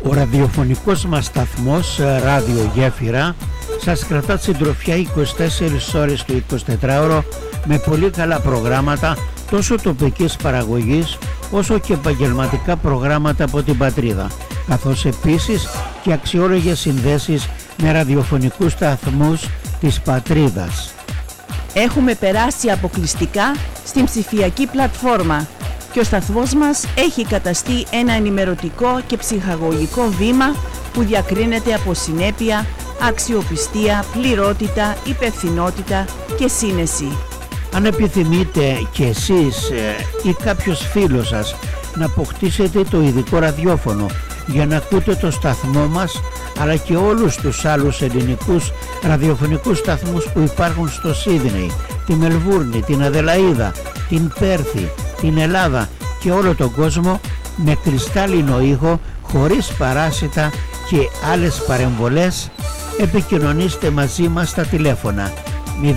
Ο ραδιοφωνικός μας σταθμός Ράδιο Γέφυρα σας κρατά συντροφιά 24 ώρες το 24ωρο με πολύ καλά προγράμματα τόσο τοπικής παραγωγής όσο και επαγγελματικά προγράμματα από την πατρίδα, καθώς επίσης και αξιόλογες συνδέσεις με ραδιοφωνικούς σταθμούς της πατρίδας. Έχουμε περάσει αποκλειστικά στην ψηφιακή πλατφόρμα και ο σταθμός μας έχει καταστεί ένα ενημερωτικό και ψυχαγωγικό βήμα που διακρίνεται από συνέπεια, αξιοπιστία, πληρότητα, υπευθυνότητα και σύνεση. Αν επιθυμείτε και εσείς ή κάποιος φίλος σας να αποκτήσετε το ειδικό ραδιόφωνο για να ακούτε το σταθμό μας αλλά και όλους τους άλλους ελληνικούς ραδιοφωνικούς σταθμούς που υπάρχουν στο Σίδνεϊ, τη Μελβούρνη, την Αδελαΐδα, την Πέρθη, την Ελλάδα και όλο τον κόσμο με κρυστάλλινο ήχο, χωρίς παράσιτα και άλλες παρεμβολές, επικοινωνήστε μαζί μας στα τηλέφωνα 0416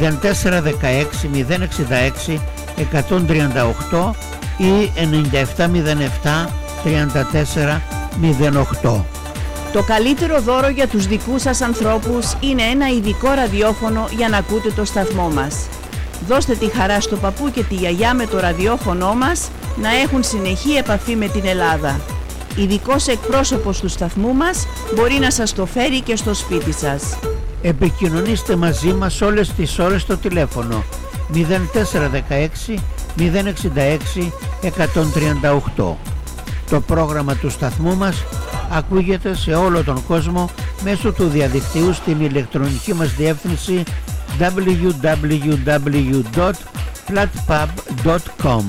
066 138 ή 9707 34 08. Το καλύτερο δώρο για τους δικούς σας ανθρώπους είναι ένα ειδικό ραδιόφωνο για να ακούτε το σταθμό μας. Δώστε τη χαρά στο παππού και τη γιαγιά με το ραδιόφωνο μας να έχουν συνεχή επαφή με την Ελλάδα. Ειδικός εκπρόσωπος του σταθμού μας μπορεί να σας το φέρει και στο σπίτι σας. Επικοινωνήστε μαζί μας όλες τις ώρες στο τηλέφωνο 0416 066 138. Το πρόγραμμα του σταθμού μας ακούγεται σε όλο τον κόσμο μέσω του διαδικτύου στην ηλεκτρονική μας διεύθυνση www.flatpub.com.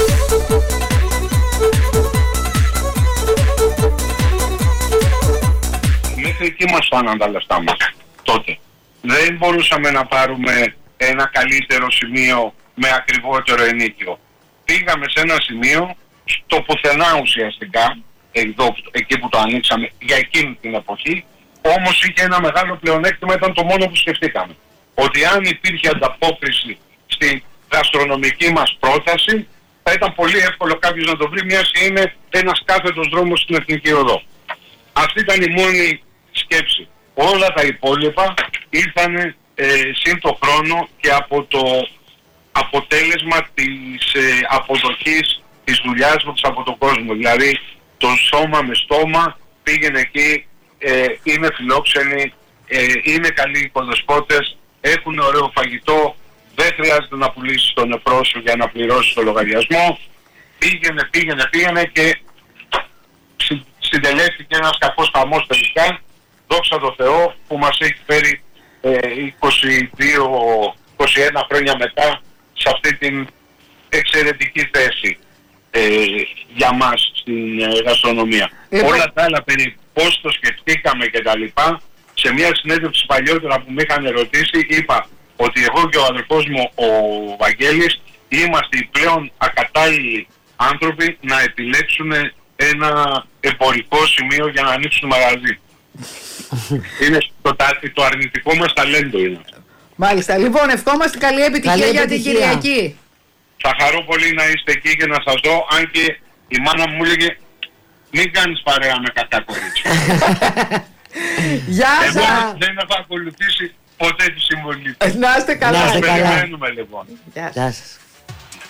Μέχρι εκεί μας φάναν τα λεφτά μας τότε. Δεν μπορούσαμε να πάρουμε ένα καλύτερο σημείο με ακριβότερο ενίκιο. Πήγαμε σε ένα σημείο στο πουθενά ουσιαστικά, εκεί που το ανοίξαμε για εκείνη την εποχή, όμως είχε ένα μεγάλο πλεονέκτημα, ήταν το μόνο που σκεφτήκαμε. Ότι αν υπήρχε ανταπόκριση στη γαστρονομική μας πρόταση, θα ήταν πολύ εύκολο κάποιος να το βρει, μιας και είναι ένας κάθετος δρόμος στην Εθνική Οδό. Αυτή ήταν η μόνη σκέψη. Όλα τα υπόλοιπα ήρθαν σύν το χρόνο και από το αποτέλεσμα της αποδοχής της δουλειάς μας από τον κόσμο. Δηλαδή το σώμα με στόμα πήγαινε εκεί, είναι φιλόξενοι, είναι καλοί οικοδεσπότες, έχουν ωραίο φαγητό, δεν χρειάζεται να πουλήσεις τον νεφρό σου για να πληρώσεις το λογαριασμό. Πήγαινε και συντελέστηκε ένας κακός χαμός τελικά, δόξα τω Θεώ, που μας έχει φέρει 21 χρόνια μετά σε αυτή την εξαιρετική θέση για μας στην γαστρονομία. Όλα τα άλλα περί πώς το σκεφτήκαμε και τα λοιπά, σε μια συνέντευξη παλιότερα που με είχαν ερωτήσει, είπα ότι εγώ και ο αδελφός μου ο Βαγγέλης είμαστε οι πλέον ακατάλληλοι άνθρωποι να επιλέξουν ένα εμπορικό σημείο για να ανοίξουν μαγαζί. Είναι το αρνητικό μας ταλέντο είναι. Μάλιστα. Λοιπόν, ευχόμαστε καλή επιτυχία για την Κυριακή. Θα χαρώ πολύ να είστε εκεί και να σας δω, αν και η μάνα μου έλεγε μην κάνεις παρέα με κακά κορίτσια. Γεια σας. Δεν έχω ακολουθήσει ποτέ τη συμβολή. Να είστε καλά. Σας περιμένουμε λοιπόν. Γεια σας.